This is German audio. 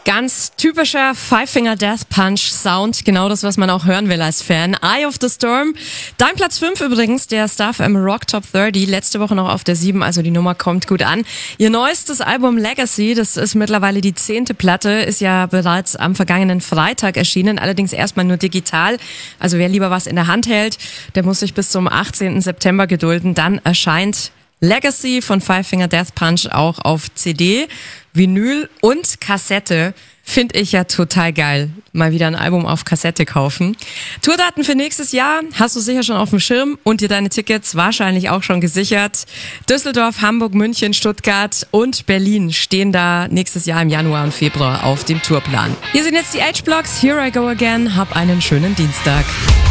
Ganz typischer Five Finger Death Punch Sound, genau das, was man auch hören will als Fan. Eye of the Storm. Dein Platz 5 übrigens, der Star FM Rock Top 30, letzte Woche noch auf der 7, also die Nummer kommt gut an. Ihr neuestes Album Legacy, das ist mittlerweile die 10. Platte, ist ja bereits am vergangenen Freitag erschienen, allerdings erstmal nur digital. Also wer lieber was in der Hand hält, der muss sich bis zum 18. September gedulden. Dann erscheint Legacy von Five Finger Death Punch auch auf CD, Vinyl und Kassette. Finde ich ja total geil. Mal wieder ein Album auf Kassette kaufen. Tourdaten für nächstes Jahr hast du sicher schon auf dem Schirm und dir deine Tickets wahrscheinlich auch schon gesichert. Düsseldorf, Hamburg, München, Stuttgart und Berlin stehen da nächstes Jahr im Januar und Februar auf dem Tourplan. Hier sind jetzt die H-Blocks. Here I Go Again. Hab einen schönen Dienstag.